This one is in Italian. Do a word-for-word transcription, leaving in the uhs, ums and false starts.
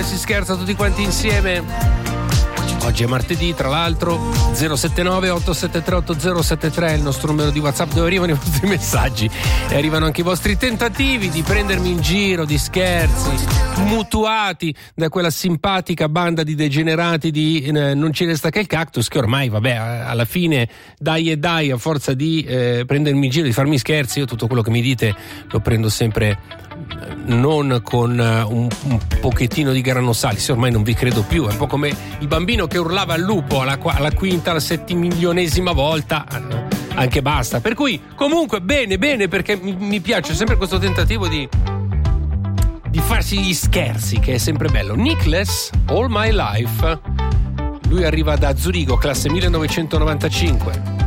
dove si scherza tutti quanti insieme. Oggi è martedì, tra l'altro. Zero sette nove otto sette tre otto zero sette tre è il nostro numero di WhatsApp dove arrivano i vostri messaggi e arrivano anche i vostri tentativi di prendermi in giro, di scherzi mutuati da quella simpatica banda di degenerati di eh, Non ci resta che il cactus, che ormai vabbè alla fine dai e dai, a forza di eh, prendermi in giro, di farmi scherzi, io tutto quello che mi dite lo prendo sempre non con uh, un, un pochettino di grano salis, ormai non vi credo più, è un po' come il bambino che urlava al lupo alla, alla quinta, alla settimilionesima volta, anche basta. Per cui comunque bene bene, perché mi, mi piace sempre questo tentativo di di farsi gli scherzi, che è sempre bello. Nicholas, All My Life, lui arriva da Zurigo, classe millenovecentonovantacinque.